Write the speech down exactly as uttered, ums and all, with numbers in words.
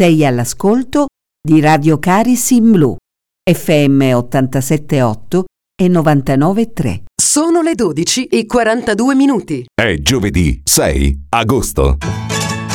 Sei all'ascolto di Radio Caris in Blu, F M ottantasette virgola otto e novantanove virgola tre. Sono le dodici e quarantadue minuti. È giovedì sei agosto.